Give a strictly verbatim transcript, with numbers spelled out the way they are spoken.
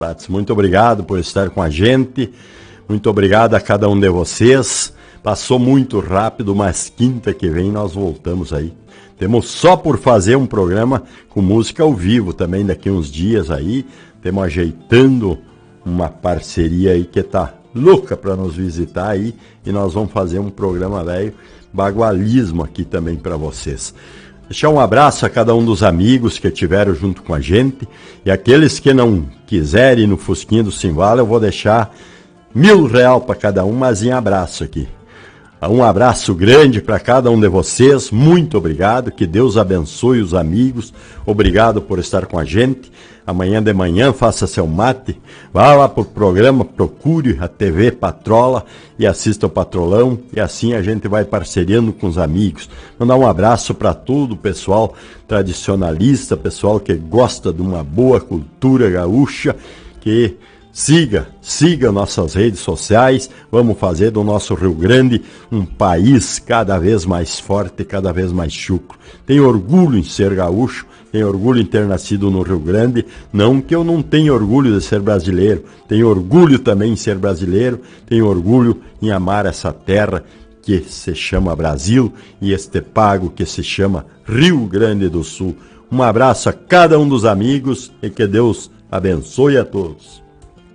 Muito obrigado por estar com a gente. Muito obrigado a cada um de vocês. Passou muito rápido, mas quinta que vem nós voltamos aí. Temos só por fazer um programa com música ao vivo também daqui uns dias aí. Temos ajeitando uma parceria aí que tá louca para nos visitar aí. E nós vamos fazer um programa velho bagualismo aqui também para vocês. Deixar um abraço a cada um dos amigos que estiveram junto com a gente. E aqueles que não quiserem ir no Fusquinha do Simvala, eu vou deixar mil real para cada um, mas em abraço aqui. Um abraço grande para cada um de vocês, muito obrigado, que Deus abençoe os amigos, obrigado por estar com a gente. Amanhã de manhã faça seu mate, vá lá pro programa, procure a T V Patrola e assista o Patrolão, e assim a gente vai parceriando com os amigos. Mandar um abraço para todo o pessoal tradicionalista, pessoal que gosta de uma boa cultura gaúcha, que Siga, siga nossas redes sociais, vamos fazer do nosso Rio Grande um país cada vez mais forte, cada vez mais chucro. Tenho orgulho em ser gaúcho, tenho orgulho em ter nascido no Rio Grande, não que eu não tenha orgulho de ser brasileiro, tenho orgulho também em ser brasileiro, tenho orgulho em amar essa terra que se chama Brasil e este pago que se chama Rio Grande do Sul. Um abraço a cada um dos amigos e que Deus abençoe a todos.